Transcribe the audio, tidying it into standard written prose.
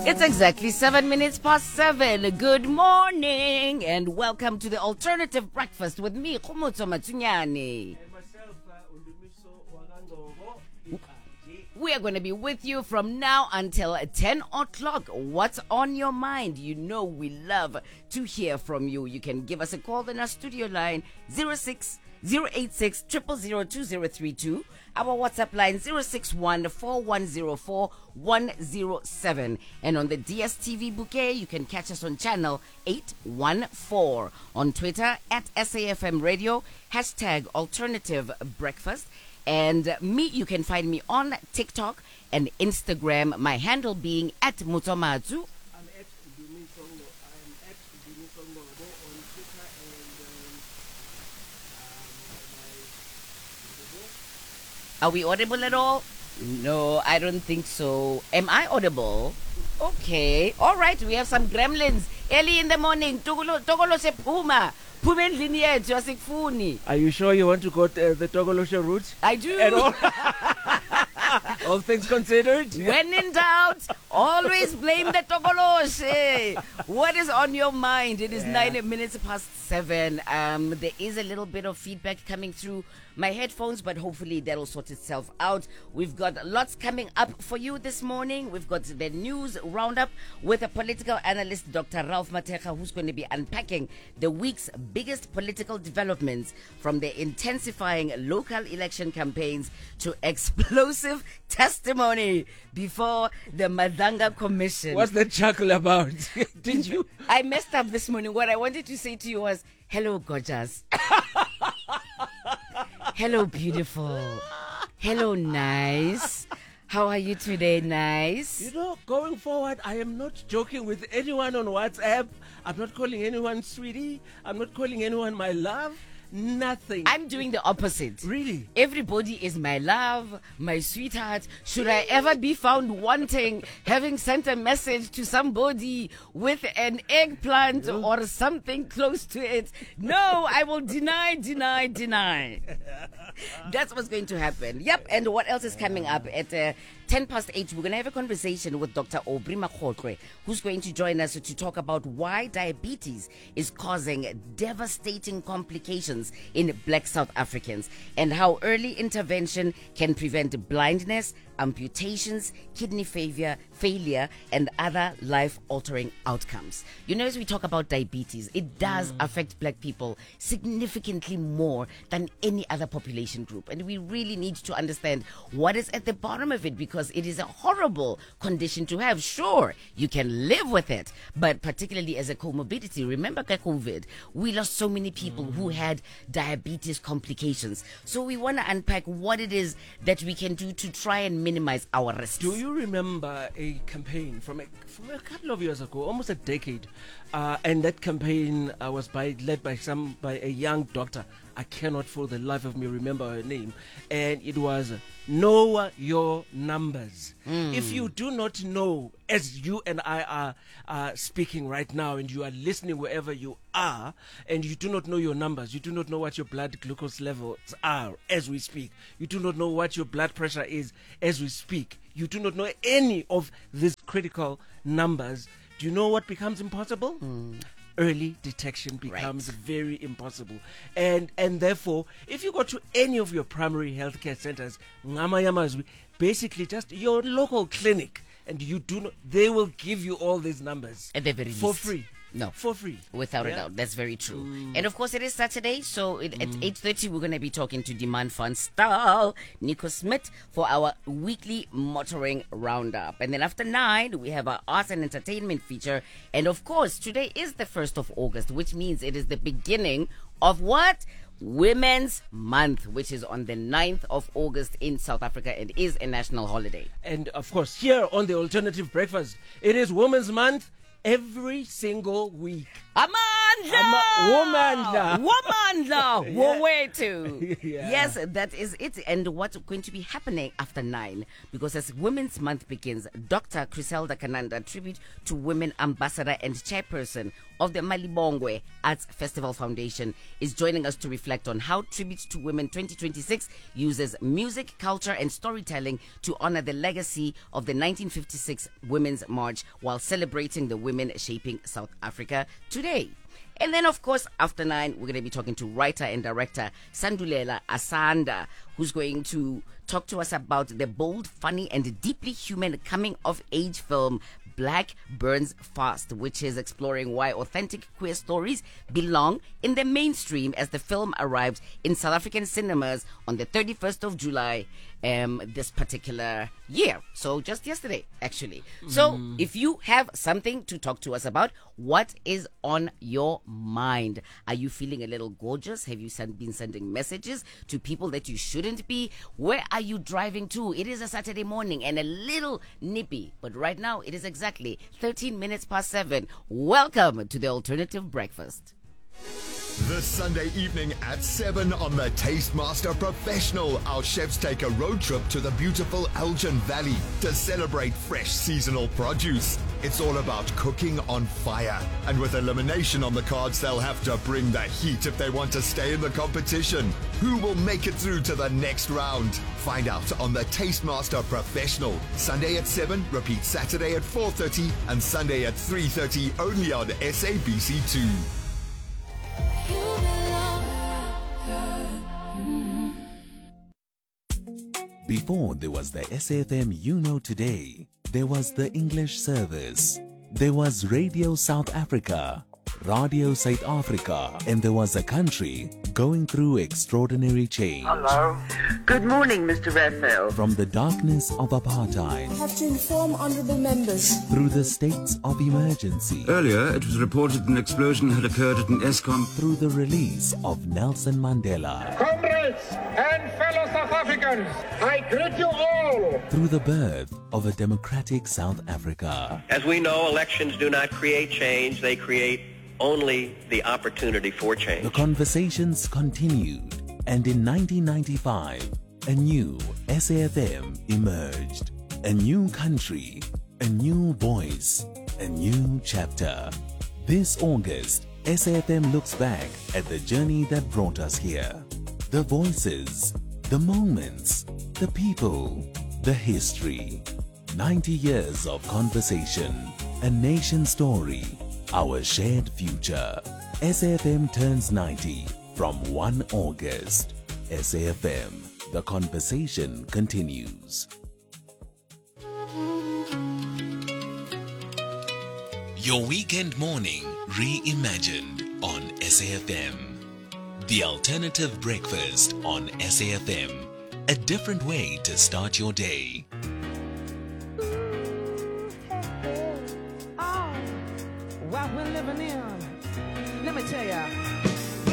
It's exactly 7 minutes past 7. Good morning and welcome to the Alternative Breakfast with me, Khumutso Matsunyane. And myself, Undumiso Wagangogo. We are going to be with you from now until 10 o'clock. What's on your mind? You know we love to hear from you. You can give us a call in our studio line 086 0002032. Our WhatsApp line 061-4104-107. And on the DSTV bouquet, you can catch us on channel 814. On Twitter at SAFM Radio, hashtag Alternative Breakfast. And me, you can find me on TikTok and Instagram, my handle being at Mutomatsu. I'm at Dumisongo. I'm at Dumisongo on Twitter and Are we audible at all? No, I don't think so. Am I audible? Okay. All right, we have some gremlins. Early in the morning, Togolo se puma. Pumendlini yethu asikufuni. Are you sure you want to go the Togolosha route? I do. At all? All things considered? When in doubt, always blame the Togoloshe. What is on your mind? It is 9 minutes past 7. There is a little bit of feedback coming through my headphones, but hopefully that'll sort itself out. We've got lots coming up for you this morning. We've got the news roundup with a political analyst, Dr. Ralph Mateka, who's going to be unpacking the week's biggest political developments, from the intensifying local election campaigns to explosive testimony before the Madanga Commission. What's the chuckle about? Did you? I messed up this morning. What I wanted to say to you was, hello, gorgeous. Hello, beautiful. Hello, nice. How are you today, nice? You know, going forward, I am not joking with anyone on WhatsApp. I'm not calling anyone sweetie. I'm not calling anyone my love. Nothing. I'm doing the opposite. Really? Everybody is my love, my sweetheart. Should I ever be found wanting, having sent a message to somebody with an eggplant or something close to it? No, I will deny. That's what's going to happen. Yep. And what else is coming up at 10 past 8? We're going to have a conversation with Dr. Aubrey Makgotlwe, who's going to join us to talk about why diabetes is causing devastating complications in Black South Africans and how early intervention can prevent blindness, amputations, kidney failure, and other life-altering outcomes. You know, as we talk about diabetes, it does affect Black people significantly more than any other population group. And we really need to understand what is at the bottom of it, because it is a horrible condition to have. Sure, you can live with it, but particularly as a comorbidity. Remember COVID, we lost so many people who had diabetes complications. So we want to unpack what it is that we can do to try and minimize our risks. Do you remember a campaign from a couple of years ago, almost a decade, and that campaign was led by a young doctor. I cannot for the life of me remember her name, and it was know your numbers. If you do not know, as you and I are speaking right now, and you are listening wherever you are, and you do not know your numbers, you do not know what your blood glucose levels are as we speak, you do not know what your blood pressure is as we speak, you do not know any of these critical numbers, do you know what becomes impossible? Early detection becomes very impossible. And therefore, if you go to any of your primary healthcare centers, basically just your local clinic, and they will give you all these numbers at the very for least. free. No. For free. Without a doubt. That's very true. And of course, it is Saturday, so at 8:30, we're going to be talking to Demand Fund Star Nico Smith for our weekly motoring roundup. And then after 9, we have our arts and entertainment feature. And of course, today is the 1st of August, which means it is the beginning of what? Women's Month, which is on the 9th of August in South Africa and is a national holiday. And of course, here on the Alternative Breakfast, it is Women's Month every single week. Aman! Womandla! Womandla! Womandla! Wowethu! Yeah. Yes, that is it. And what's going to be happening after 9? Because as Women's Month begins, Dr. Criselda Kananda, tribute to women ambassador and chairperson of the Malibongwe Arts Festival Foundation, is joining us to reflect on how Tribute to Women 2026 uses music, culture, and storytelling to honor the legacy of the 1956 Women's March while celebrating the women shaping South Africa today. And then, of course, after 9, we're going to be talking to writer and director Sandulela Asanda, who's going to talk to us about the bold, funny, and deeply human coming-of-age film Black Burns Fast, which is exploring why authentic queer stories belong in the mainstream as the film arrived in South African cinemas on the 31st of July this particular year. So just yesterday, actually. So if you have something to talk to us about, what is on your mind? Are you feeling a little gorgeous? Have you been sending messages to people that you shouldn't be? Where are you driving to? It is a Saturday morning and a little nippy, but right now it is exactly 13 minutes past 7. Welcome to the Alternative Breakfast. This Sunday evening at 7 on the Tastemaster Professional, our chefs take a road trip to the beautiful Elgin Valley to celebrate fresh seasonal produce. It's all about cooking on fire. And with elimination on the cards, they'll have to bring that heat if they want to stay in the competition. Who will make it through to the next round? Find out on the Tastemaster Professional. Sunday at 7, repeat Saturday at 4:30 and Sunday at 3:30 only on SABC2. Before there was the SAFM you know today, there was the English service, there was Radio South Africa, Radio South Africa, and there was a country going through extraordinary change. Hello. Good morning, Mr. Raphael. From the darkness of apartheid, I have to inform honourable members. through the states of emergency, Earlier, it was reported an explosion had occurred at an ESCOM. through the release of Nelson Mandela, Comrades and fellow South Africans, I greet you all. through the birth of a democratic South Africa. As we know, elections do not create change, they create only the opportunity for The change. conversations continued, and in 1995, a new SAFM emerged. A new country, a new voice, a new chapter. This August, SAFM looks back at the journey that brought us here. The voices, the moments, the people, the history. 90 years of conversation, a nation story, our shared future. SAFM turns 90 from 1 August. SAFM, the conversation continues. Your weekend morning reimagined on SAFM. The Alternative Breakfast on SAFM. A different way to start your day. What we're living in, let me tell ya.